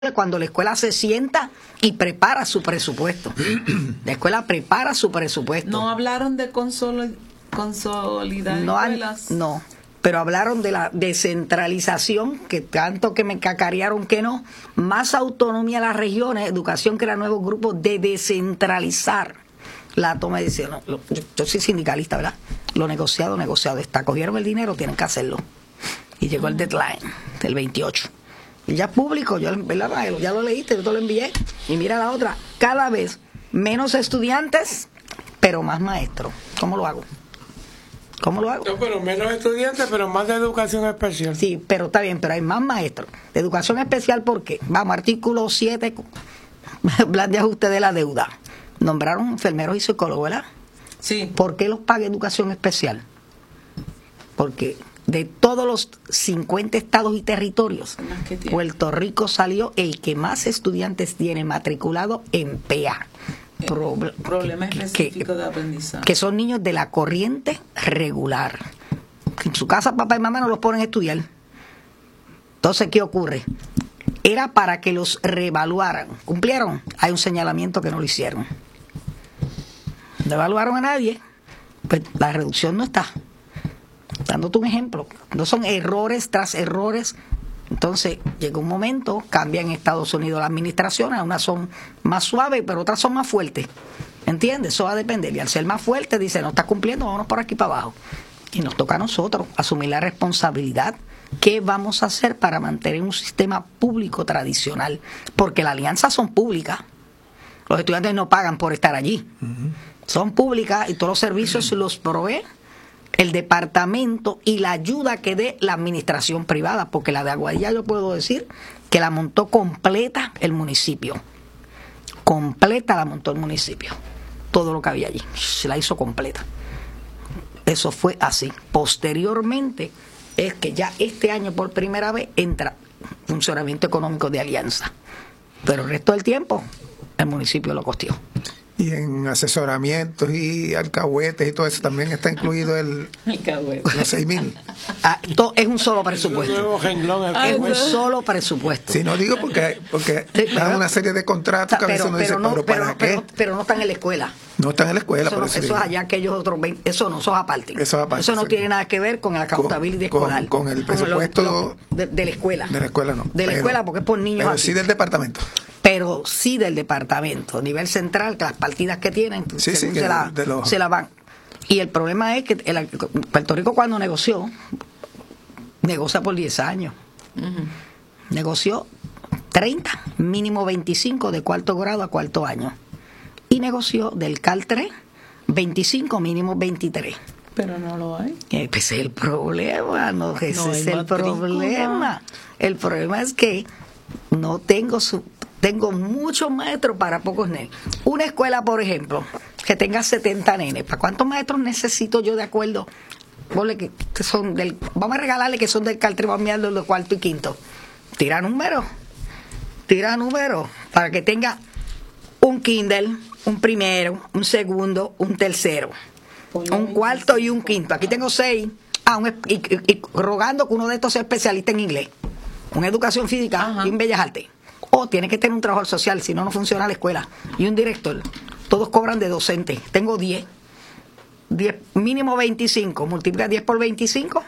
cuando la escuela se sienta y prepara su presupuesto. La escuela prepara su presupuesto. No hablaron de consolidar escuelas. No, pero hablaron de la descentralización, que tanto que me cacarearon que no, más autonomía a las regiones, educación crea nuevos grupos de descentralizar la toma de decisiones. Yo soy sindicalista, ¿verdad? Lo negociado está. Cogieron el dinero, tienen que hacerlo. Y llegó el deadline del 28. Y ya es público, ya lo leíste, yo te lo envié. Y mira la otra, cada vez menos estudiantes, pero más maestros. ¿Cómo lo hago? No, pero menos estudiantes, pero más de educación especial. Sí, pero está bien, pero hay más maestros. De educación especial, ¿por qué? Vamos, artículo 7, plan de ajuste de la deuda. Nombraron enfermeros y psicólogos, ¿verdad? Sí. ¿Por qué los paga educación especial? Porque de todos los 50 estados y territorios, Puerto Rico salió el que más estudiantes tiene matriculado en PA. Problema específico de aprendizaje. Que son niños de la corriente regular. En su casa papá y mamá no los ponen a estudiar. Entonces, ¿qué ocurre? Era para que los reevaluaran. ¿Cumplieron? Hay un señalamiento que no lo hicieron. No evaluaron a nadie. Pues la reducción no está. Dándote un ejemplo, no son errores tras errores. Entonces llega un momento, cambia en Estados Unidos las administraciones, unas son más suaves, pero otras son más fuertes. ¿Entiendes? Eso va a depender. Y al ser más fuerte, dice, no está cumpliendo, vámonos por aquí para abajo. Y nos toca a nosotros asumir la responsabilidad. ¿Qué vamos a hacer para mantener un sistema público tradicional? Porque las alianzas son públicas. Los estudiantes no pagan por estar allí. Son públicas y todos los servicios los provee el departamento y la ayuda que dé la administración privada, porque la de Aguadilla yo puedo decir que la montó completa el municipio. Completa la montó el municipio. Todo lo que había allí, se la hizo completa. Eso fue así. Posteriormente es que ya este año por primera vez entra funcionamiento económico de alianza. Pero el resto del tiempo el municipio lo costeó. Y en asesoramientos y alcahuetes y todo eso también está incluido los 6,000. Es un solo presupuesto. Es un solo presupuesto. Si no digo porque dan una serie de contratos que a veces uno dice, pero no están en la escuela. No están en la escuela. Eso es allá aquellos otros 20. Eso no, eso es aparte. Eso no tiene nada que ver con el accountability escolar. Con el presupuesto de la escuela. De la escuela no. De la escuela porque es por niños. Pero sí del departamento. Pero sí del departamento, a nivel central, que las partidas que tienen se la van. Y el problema es que Puerto Rico cuando negocia por 10 años. Negoció 30, mínimo 25 de cuarto grado a cuarto año. Y negoció del CAL 3, 25, mínimo 23. Pero no lo hay. Ese es el problema, ese es el problema. El problema es que no tengo muchos maestros para pocos nenes. Una escuela, por ejemplo, que tenga 70 nenes, ¿para cuántos maestros necesito yo de acuerdo? Que son vamos a regalarle que son del CAL 3, vamos a mirarlo de cuarto y quinto. Tira números para que tenga un Kindle, un primero, un segundo, un tercero, un cuarto y un quinto. Aquí tengo 6. Y rogando que uno de estos sea especialista en inglés, una educación física y en bellas artes. O tiene que tener un trabajador social, si no, no funciona la escuela. Y un director. Todos cobran de docente. Tengo 10, mínimo 25. Multiplica 10 por 25.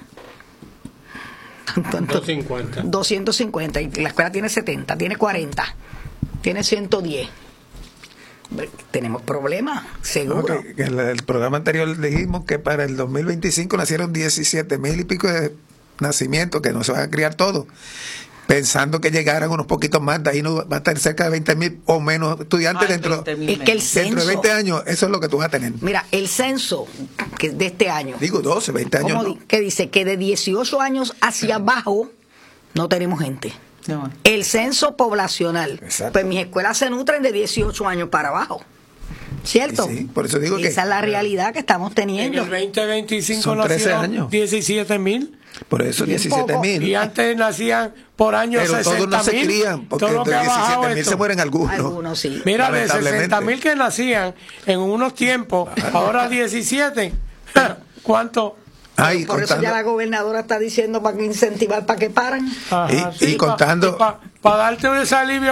250. 250. Y la escuela tiene 70, tiene 40, tiene 110. Tenemos problemas, seguro. Que el programa anterior dijimos que para el 2025 nacieron 17,000 y pico de nacimientos, que no se van a criar todos. Pensando que llegaran unos poquitos más, de ahí no va a estar cerca de 20,000 o menos estudiantes dentro de 20 años. Eso es lo que tú vas a tener. Mira, el censo de este año. Digo 12, 20 años. No. Que dice que de 18 años hacia abajo no tenemos gente. No. El censo poblacional. Exacto. Pues mis escuelas se nutren de 18 años para abajo. ¿Cierto? Sí, por eso digo esa es la realidad que estamos teniendo. En el 2025 son 13 años. 17,000. Por eso 17,000. Y antes nacían por año 60,000. Pero todos no se crían, porque de 17,000 se mueren algunos. Sí. Mira, de 60,000 que nacían en unos tiempos, ahora 17. ¿Cuánto Ay, por eso ya la gobernadora está diciendo para incentivar para que paran. Ajá, y contando para darte ese alivio